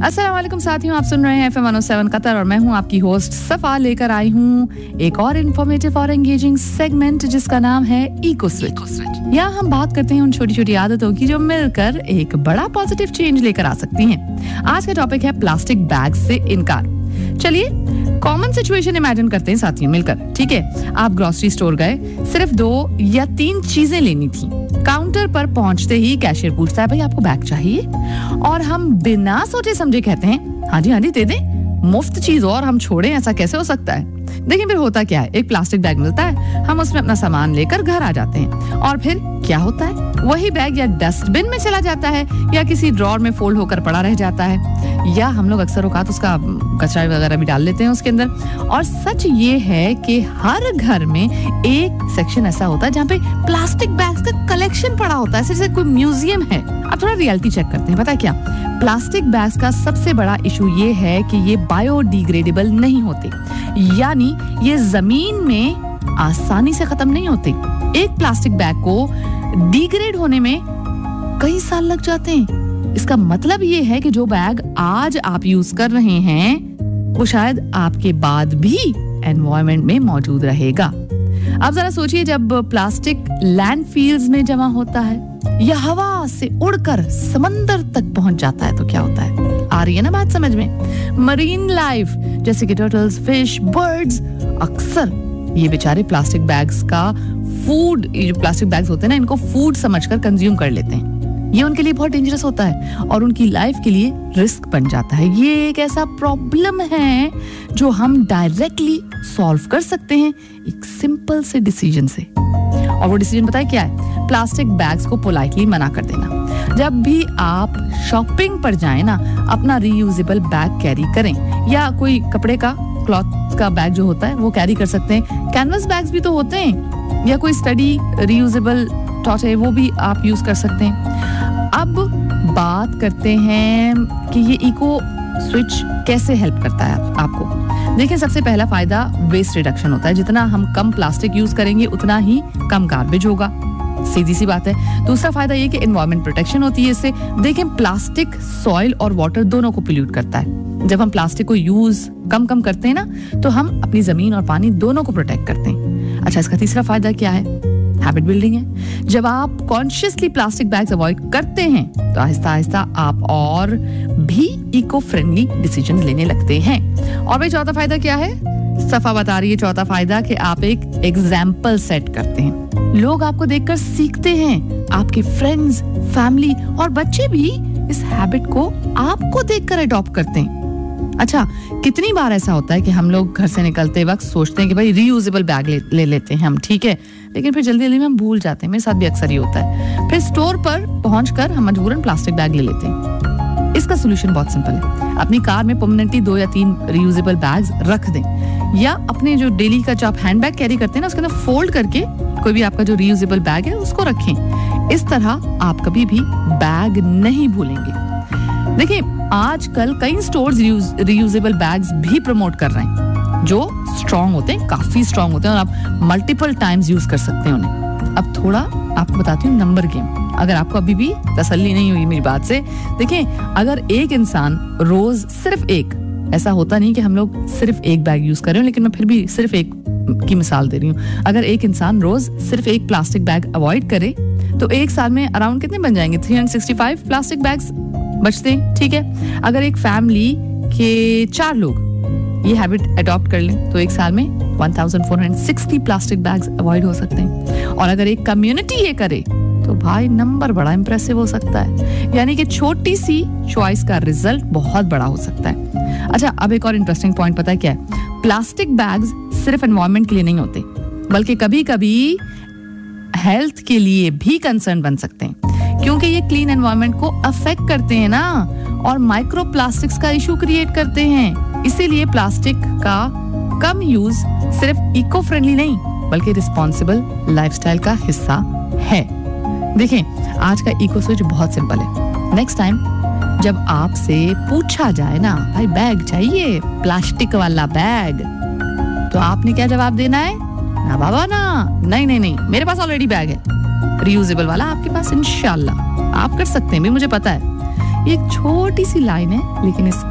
अस्सलाम वालेकुम साथियों, आप सुन रहे हैं FM 107 कतर और मैं हूं आपकी होस्ट सफा। लेकर आई हूं एक और इन्फॉर्मेटिव और एंगेजिंग सेगमेंट जिसका नाम है इको स्विच। यहाँ हम बात करते हैं उन छोटी छोटी आदतों की जो मिलकर एक बड़ा पॉजिटिव चेंज लेकर आ सकती हैं। आज का टॉपिक है प्लास्टिक बैग से इनकार। चलिए कॉमन सिचुएशन इमेजिन करते हैं साथियों मिलकर। ठीक है, आप ग्रोसरी स्टोर गए, सिर्फ 2 या 3 चीजें लेनी थी। काउंटर पर पहुंचते ही कैशियर पूछता है, भाई आपको बैग चाहिए? और हम बिना सोचे समझे कहते हैं, हाँ जी दे दें, मुफ्त चीज और हम छोड़ें, ऐसा कैसे हो सकता है? देखिए फिर होता क्या है, एक प्लास्टिक बैग मिलता है, हम उसमें अपना सामान लेकर घर आ जाते हैं और फिर क्या होता है, वही बैग या डस्टबिन में चला जाता है या किसी ड्रॉर में फोल्ड होकर पड़ा रह जाता है, या हम लोग अक्सर औकात उसका कचरा वगैरह भी डाल लेते हैं उसके अंदर। और सच ये है कि हर घर में एक सेक्शन ऐसा होता है जहाँ पे प्लास्टिक बैग्स का कलेक्शन पड़ा होता है, जैसे कोई म्यूजियम है। अब थोड़ा रियलिटी चेक करते हैं। पता है क्या, प्लास्टिक बैग्स का सबसे बड़ा इशू ये है कि ये बायोडिग्रेडेबल नहीं होते, यानी ये जमीन में आसानी से खत्म नहीं होते। एक प्लास्टिक बैग को डिग्रेड होने में कई साल लग जाते हैं। इसका मतलब ये है कि जो बैग आज आप यूज कर रहे हैं वो शायद आपके बाद भी एनवायरनमेंट में मौजूद रहेगा। अब जरा सोचिए, जब प्लास्टिक लैंडफिल्स में जमा होता है या हवा से उड़कर समंदर तक पहुंच जाता है तो क्या होता है? आ रही है ना बात समझ में? मरीन लाइफ जैसे कि टर्टल्स, फिश, बर्ड्स, अक्सर ये बेचारे प्लास्टिक बैग्स का फूड, ये जो प्लास्टिक बैग्स होते हैं ना, इनको फूड समझकर कंज्यूम कर लेते हैं। ये उनके लिए बहुत डेंजरस होता है और उनकी लाइफ के लिए रिस्क बन जाता है। ये एक ऐसा प्रॉब्लम है जो हम डायरेक्टली सॉल्व कर सकते हैं एक सिंपल से डिसीजन से। और वो डिसीजन पता है क्या है? प्लास्टिक बैग्स को पोलाइटली मना कर देना। जब भी आप शॉपिंग पर जाएं ना, अपना रीयूजेबल बैग कैरी करें, या कोई कपड़े का, क्लॉथ का बैग जो होता है वो कैरी कर सकते हैं। कैनवस बैग्स भी तो होते हैं, या कोई स्टडी रीयूजेबल टॉट है वो भी आप यूज कर सकते हैं। अब बात करते हैं कि ये इको स्विच कैसे हेल्प करता है आपको। देखिए, सबसे पहला फायदा वेस्ट रिडक्शन होता है। जितना हम कम प्लास्टिक यूज करेंगे उतना ही कम गार्बेज होगा, सीधी सी बात है। दूसरा फायदा ये कि एनवायरमेंट प्रोटेक्शन होती है इससे। देखें, प्लास्टिक सॉइल और वाटर दोनों को पोल्यूट करता है। जब हम प्लास्टिक को यूज कम करते हैं ना, तो हम अपनी जमीन और पानी दोनों को प्रोटेक्ट करते हैं। अच्छा, इसका तीसरा फायदा क्या है? हैबिट बिल्डिंग है। जब आप कॉन्शियसली प्लास्टिक बैग्स अवॉइड करते हैं तो आहिस्ता आहिस्ता आप और भी इको फ्रेंडली डिसीजन लेने लगते हैं। और भाई चौथा फायदा क्या है? सफा बता रही है चौथा फायदा कि आप एक एग्जाम्पल सेट करते हैं। लोग आपको देखकर सीखते हैं। आपके फ्रेंड्स, फैमिली और बच्चे भी इस हैबिट को आपको देखकर अडॉप्ट करते हैं। अच्छा, कितनी बार ऐसा होता है कि हम लोग घर से निकलते वक्त सोचते हैं कि भाई रीयूजेबल बैग ले लेते हैं हम, ठीक है, लेकिन फिर जल्दी में हम भूल जाते हैं। मेरे साथ भी अक्सर ही होता है। फिर स्टोर पर पहुंचकर हम मजबूरन प्लास्टिक बैग ले लेते हैं। इसका सोल्यूशन बहुत सिंपल है। अपनी कार में परमानेंटली 2 या 3 रीयूजेबल बैग्स रख दें, या अपने जो डेली का जो आप हैंड बैग कैरी करते हैं ना, उसके अंदर फोल्ड करके कोई भी आपका जो रीयूजेबल बैग है उसको रखें। इस तरह आप कभी भी बैग नहीं भूलेंगे। देखिए, आजकल कई स्टोर्स रीयूजेबल बैग्स भी प्रमोट कर रहे हैं जो स्ट्रॉन्ग होते हैं, काफी स्ट्रॉन्ग होते हैं, और आप मल्टीपल टाइम्स यूज कर सकते हैं उन्हें। अब थोड़ा आपको बताती हूँ नंबर गेम, अगर आपको अभी भी तसल्ली नहीं हुई मेरी बात से। देखिए, अगर एक इंसान रोज सिर्फ एक, ऐसा होता नहीं कि हम लोग सिर्फ एक बैग यूज कर रहे हो, लेकिन मैं फिर भी सिर्फ एक की मिसाल दे रही हूँ। अगर एक इंसान रोज सिर्फ एक प्लास्टिक बैग अवॉइड करे तो एक साल में अराउंड कितने बन जाएंगे? 365 प्लास्टिक बैग्स बचते हैं, ठीक है। अगर एक फैमिली के 4 लोग ये हैबिट अडॉप्ट कर लें तो एक साल में 1460 प्लास्टिक बैग्स अवॉइड हो सकते हैं। और अगर एक कम्युनिटी ये करे तो भाई नंबर बड़ा इंप्रेसिव हो सकता है। यानी कि छोटी सी चॉइस का रिजल्ट बहुत बड़ा हो सकता है। अच्छा, अब एक और इंटरेस्टिंग पॉइंट पता है क्या है? प्लास्टिक बैग्स सिर्फ एनवायरनमेंट के लिए नहीं होते, बल्कि कभी कभी हेल्थ के लिए भी कंसर्न बन सकते हैं, क्योंकि ये क्लीन एनवायरनमेंट को अफेक्ट करते हैं ना, और माइक्रो प्लास्टिक्स का इशू क्रिएट करते हैं। इसीलिए प्लास्टिक का कम यूज सिर्फ इको फ्रेंडली नहीं बल्कि रिस्पॉन्सिबल लाइफस्टाइल का हिस्सा है। देखें, आज का इको स्विच बहुत सिंपल है। नेक्स्ट टाइम जब आपसे पूछा जाए ना, भाई बैग चाहिए, प्लास्टिक वाला बैग, तो आपने क्या जवाब देना है? ना बाबा ना, नहीं, मेरे पास ऑलरेडी बैग है रीयूजेबल वाला, आपके पास इंशाल्लाह आप कर सकते हैं भी, मुझे पता है। ये एक छोटी सी लाइन है, लेकिन इस